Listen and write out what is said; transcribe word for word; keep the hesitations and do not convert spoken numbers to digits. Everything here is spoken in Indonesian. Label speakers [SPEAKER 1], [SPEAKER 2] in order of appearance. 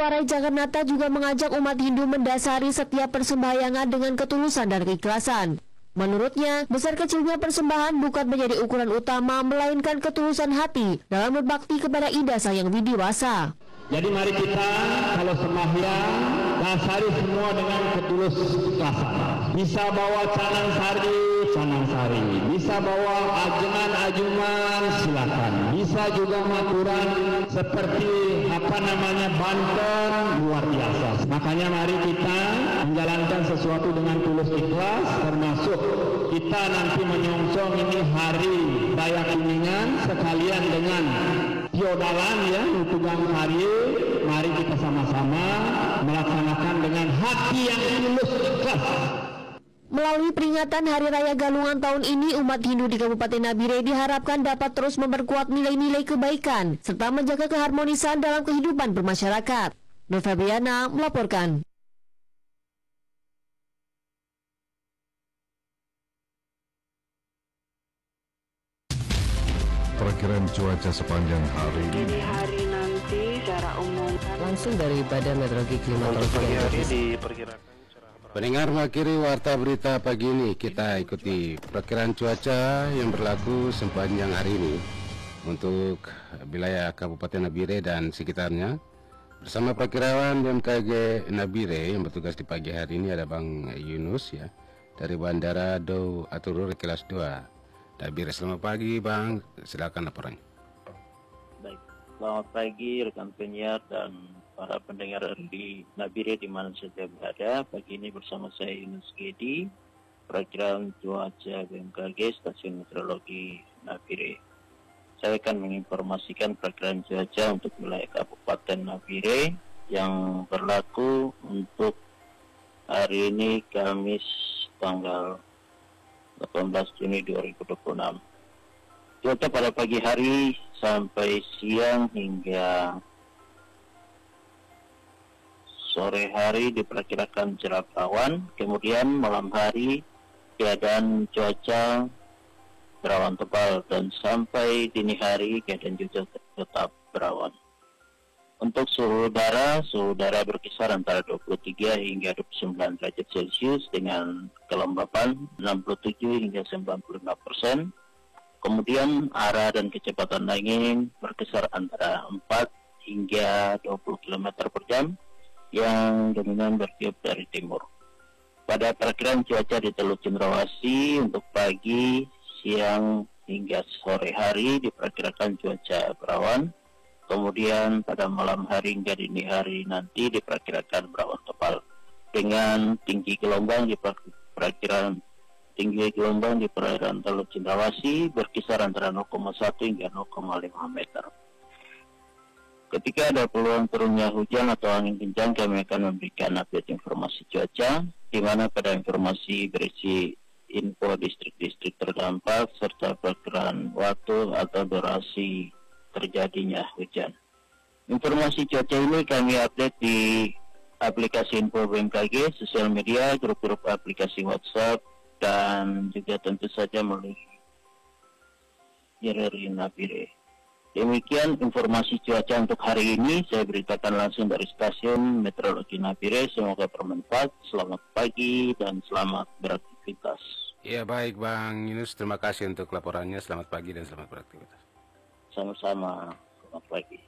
[SPEAKER 1] Warai Jagannatha juga mengajak umat Hindu mendasari setiap persembahyangan dengan ketulusan dan keikhlasan. Menurutnya, besar kecilnya persembahan bukan menjadi ukuran utama, melainkan ketulusan hati dalam berbakti kepada Ida Sang Yang Widiwasa.
[SPEAKER 2] Jadi mari kita kalau sembahyang dasari semua dengan ketulus ikhlasan. Bisa bawa canang sari, canang sari. Bisa bawa ajuman-ajuman, silakan. Bisa juga maturan seperti apa namanya banten, luar biasa. Makanya mari kita menjalankan sesuatu dengan tulus ikhlas, termasuk kita nanti menyongsong ini hari Raya Kuningan sekalian dengan Tiodalan ya, Tugang Hari. Mari kita sama-sama melaksanakan dengan hati yang tulus ikhlas.
[SPEAKER 1] Melalui peringatan Hari Raya Galungan tahun ini, umat Hindu di Kabupaten Nabire diharapkan dapat terus memperkuat nilai-nilai kebaikan serta menjaga keharmonisan dalam kehidupan bermasyarakat. Nur Fabiana melaporkan.
[SPEAKER 3] Perkiraan cuaca sepanjang hari
[SPEAKER 4] Dini hari nanti secara umum
[SPEAKER 5] langsung dari Badan Meteorologi Klimatologi
[SPEAKER 6] pagi hari diperkirakan cerah.
[SPEAKER 7] Pendengar mengakhiri warta berita pagi ini, kita ikuti perkiraan cuaca yang berlaku sepanjang hari ini untuk wilayah Kabupaten Nabire dan sekitarnya. Bersama Prakirawan B M K G Nabire yang bertugas di pagi hari ini ada Bang Yunus ya dari Bandara Dow Aturur kelas dua. Nabire, selamat pagi Bang, silakan laporannya.
[SPEAKER 6] Baik, selamat pagi rekan penyiar dan para pendengar di Nabire di mana saja berada. Pagi ini bersama saya Yunus Gedi, Perkiraan Cuaca B M K G Stasiun Meteorologi Nabire. Saya akan menginformasikan perkiraan cuaca untuk wilayah Kabupaten Nabire yang berlaku untuk hari ini Kamis tanggal delapan belas Juni dua ribu dua puluh enam. Cuaca pada pagi hari sampai siang hingga sore hari diperkirakan cerah berawan, kemudian malam hari keadaan cuaca berawan tebal dan sampai dini hari keadaan juga tetap berawan. Untuk suhu udara, suhu udara berkisar antara dua puluh tiga hingga dua puluh sembilan derajat Celcius dengan kelembapan enam puluh tujuh hingga sembilan puluh lima persen. Kemudian arah dan kecepatan angin berkisar antara empat hingga dua puluh kilometer per jam yang dominan bertiup dari timur. Pada perkiraan cuaca di Teluk Cendrawasih untuk pagi, siang hingga sore hari diperkirakan cuaca berawan. Kemudian pada malam hari hingga dini hari nanti diperkirakan berawan tebal dengan tinggi gelombang di perkiraan tinggi gelombang di perairan Teluk Cendrawasih berkisar antara nol koma satu hingga nol koma lima meter. Ketika ada peluang turunnya hujan atau angin kencang, kami akan memberikan update informasi cuaca, di mana pada informasi berisi info distrik-distrik terdampak serta perkiraan waktu atau durasi terjadinya hujan. Informasi cuaca ini kami update di aplikasi info B M K G, sosial media, grup-grup aplikasi WhatsApp, dan juga tentu saja melalui Nabire Nabire. Demikian informasi cuaca untuk hari ini, saya beritakan langsung dari Stasiun Meteorologi Nabire. Semoga bermanfaat. Selamat pagi dan selamat beraktivitas.
[SPEAKER 7] Ya baik Bang Yunus, terima kasih untuk laporannya. Selamat pagi dan selamat beraktivitas.
[SPEAKER 6] Sama-sama, selamat pagi.